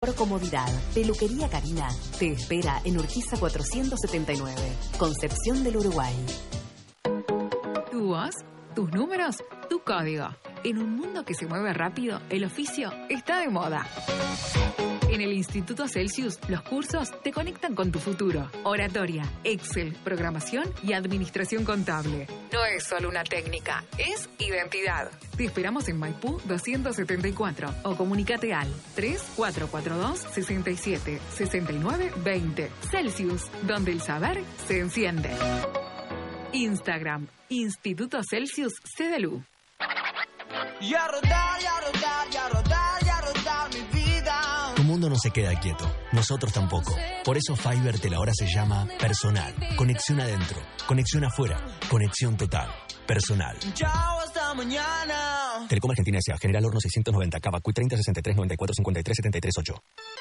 Por comodidad, Peluquería Karina te espera en Urquiza 479, Concepción del Uruguay. Tu voz, tus números, tu código. En un mundo que se mueve rápido, el oficio está de moda. En el Instituto Celsius, los cursos te conectan con tu futuro. Oratoria, Excel, programación y administración contable. No es solo una técnica, es identidad. Te esperamos en Maipú 274 o comunícate al 3442-676920. Celsius, donde el saber se enciende. Instagram, Instituto Celsius CDLU. Y a rodar, y a rodar, y a rodar, y a rodar mi vida. Tu mundo no se queda quieto, nosotros tampoco. Por eso Fivertel ahora se llama Personal. Conexión adentro, conexión afuera, conexión total. Personal. Chao, hasta mañana. Telecom Argentina S.A. General Horno 690, Cava, Q30 63 94 53 73 8.